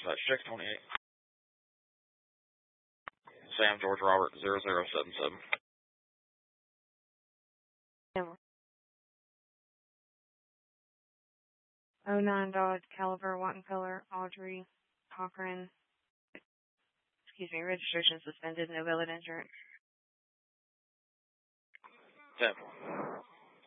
dispatch, check 28. Sam George Robert 0077. Camera. 09 Dodge Caliber, white and color, Audrey Cochran. Registration suspended, no valid insurance. 10.